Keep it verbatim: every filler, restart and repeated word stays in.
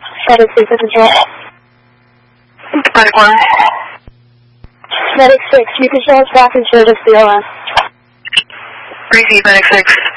Medic six, this is Joel. Medic one. Medic six, you can show us back in service C O S. Receive, Medic six.